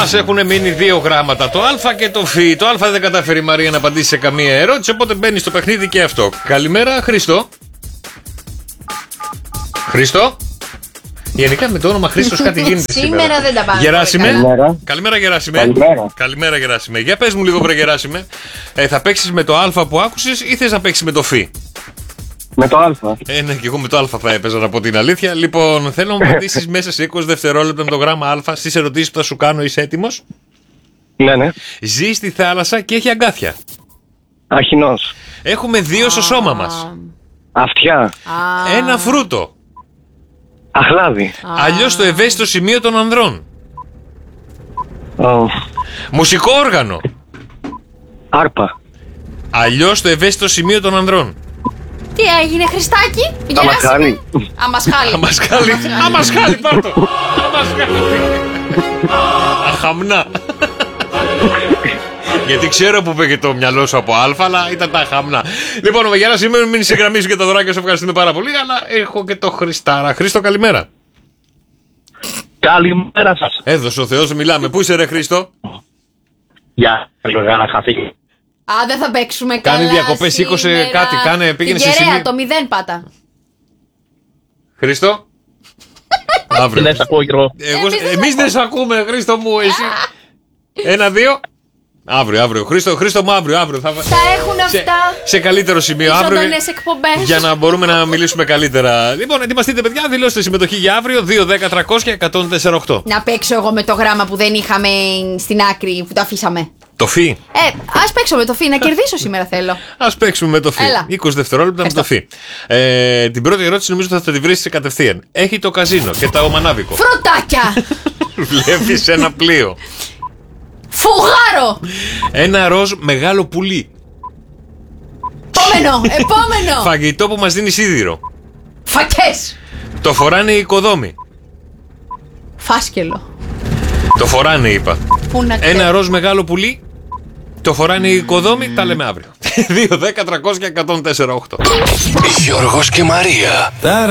Μας έχουν μείνει δύο γράμματα, το Α και το Φ. Το Α δεν κατάφερε η Μαρία να απαντήσει σε καμία ερώτηση, οπότε μπαίνει στο παιχνίδι και αυτό. Καλημέρα, Χρήστο. Χρήστο. Γενικά με το όνομα Χρήστος κάτι γίνεται σήμερα. Δεν τα πάμε. Γεράσιμε. Καλημέρα, Γεράσιμε. Καλημέρα, Γεράσιμε. Για πες μου λίγο, βρε Γεράσιμε. Θα παίξεις με το Α που άκουσες ή θες να παίξεις με το Φ? Με το Α. Ναι, και εγώ με το Α θα έπαιζα, να πω την αλήθεια. Λοιπόν, θέλω να μου απαντήσεις μέσα σε 20 δευτερόλεπτα με το γράμμα Α στις ερωτήσεις που θα σου κάνω. Είσαι έτοιμος? Ναι. Ζει στη θάλασσα και έχει αγκάθια. Αχινός. Έχουμε δύο στο σώμα μας. Αυτιά. Ένα φρούτο. Αχλάδι. Αλλιώς το ευαίσθητο σημείο των ανδρών. Μουσικό όργανο. Άρπα. Αλλιώς το ευαίσθητο σημείο των ανδρών. Τι έγινε, Χριστάκη? Αμασχάλη. Αμασχάλη, πάρτο. Αχαμνά. Γιατί ξέρω που πήγε το μυαλό σου από Α, αλλά ήταν τα αχαμνά. Λοιπόν, για να σήμερα μην σε γραμμίσω και τα δωράκια σου, ευχαριστούμε πάρα πολύ. Αλλά έχω και το Χριστάρα. Χρήστο, καλημέρα. Καλημέρα σας. Έδωσε ο Θεός, μιλάμε. Πού είσαι, ρε Χρήστο? Γεια. Να χαθεί. Δεν θα παίξουμε. Κάνει διακοπές, 20 κάτι. Πήγαινε σε σημείο. Το 0 πάτα. Χρήστο. Αύριο. Δεν σε ακούω, Γιώργο. Εμείς δεν σε ακούμε, Χρήστο μου, εσύ. 1-2. Αύριο. Χρήστο μου, αύριο. Θα έχουν αυτά. Σε καλύτερο σημείο αύριο. Εκπομπές. Για να μπορούμε να μιλήσουμε καλύτερα. Λοιπόν, ετοιμαστείτε, παιδιά. Δηλώστε συμμετοχή για αύριο. 2-10-300-1048. Να παίξω εγώ με το γράμμα που δεν είχαμε στην άκρη, που το αφήσαμε. Το Φ. Ας παίξω με το Φ, να κερδίσω σήμερα θέλω. Ας παίξουμε με το Φ. Έλα. 20 δευτερόλεπτα με το Φ. Την πρώτη ερώτηση νομίζω θα τη βρεις κατευθείαν. Έχει το καζίνο και τα ομανάβικο. Φροντάκια. Βλέπεις ένα πλοίο. Φουγάρο. Ένα ροζ μεγάλο πουλί. Επόμενο. Φαγητό που μας δίνει σίδηρο. Φακές. Το φοράνε οι οικοδόμοι. Φάσκελο. Το φοράνε, είπα. Ένα ροζ μεγάλο πουλί. Το φοράνε οι οικοδόμοι. Τα λέμε αύριο. 2-10-300-1048. Γιώργος και Μαρία.